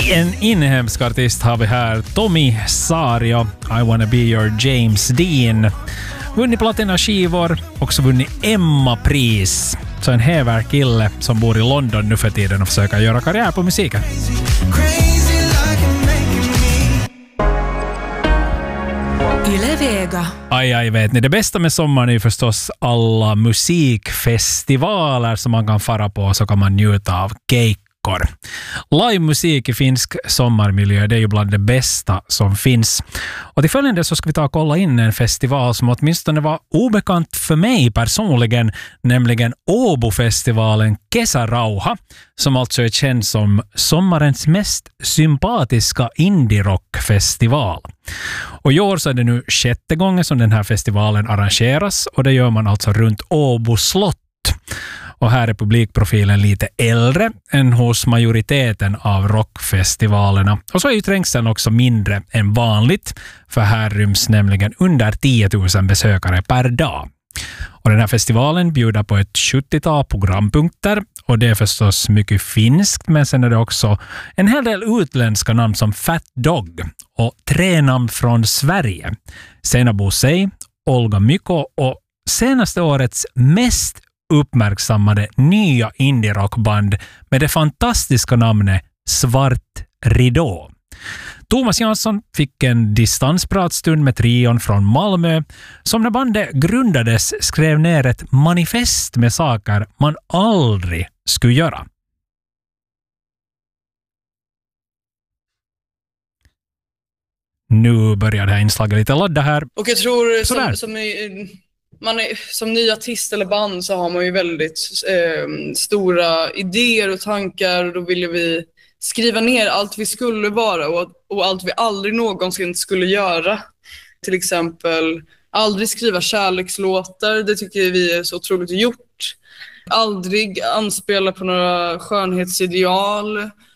En inhemsk artist har vi här, Tommy Sario, I wanna be your James Dean. Vunnit platina-skivor, också vunnit Emma-pris. Så en hävär kille som bor i London nu för tiden och försöker göra karriär på musiken. Yle Vega. Aj, vet ni. Det bästa med sommaren är ju förstås alla musikfestivaler som man kan fara på, så kan man njuta av keikkor. Livemusik i finsk sommarmiljö, det är ju bland det bästa som finns. Och till följande så ska vi ta och kolla in en festival som åtminstone var obekant för mig personligen, nämligen Åbofestivalen Kesärauha, som alltså är känd som sommarens mest sympatiska indie-rockfestival. Och i år så är det nu 6:e gången som den här festivalen arrangeras, och det gör man alltså runt Åbo slott. Och här är publikprofilen lite äldre än hos majoriteten av rockfestivalerna. Och så är ju trängseln också mindre än vanligt, för här ryms nämligen under 10 000 besökare per dag. Och den här festivalen bjuder på ett 70-tal programpunkter, och det är förstås mycket finskt, men sen är det också en hel del utländska namn som Fat Dog och 3 namn från Sverige. Sena Bosei, Olga Myko och senaste årets mest uppmärksammade nya indie-rockband med det fantastiska namnet Svart Ridå. Thomas Jansson fick en distanspratstund med trion från Malmö som när bandet grundades skrev ner ett manifest med saker man aldrig skulle göra. Nu börjar det här inslaget lite ladda här. Och jag tror som ny artist eller band så har man ju väldigt stora idéer och tankar, och då ville vi skriva ner allt vi skulle vara och allt vi aldrig någonsin skulle göra. Till exempel aldrig skriva kärlekslåtar, det tycker vi är så otroligt gjort. Aldrig anspela på några skönhetsideal.